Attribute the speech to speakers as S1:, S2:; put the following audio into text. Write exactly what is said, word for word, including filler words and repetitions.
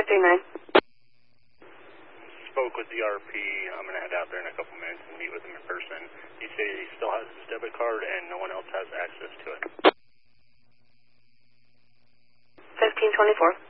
S1: three nine.
S2: Spoke with the R P. I'm going to head out there in a couple minutes and meet with him in person. He said he still has his debit card and no one else has access to it.
S1: fifteen twenty-four.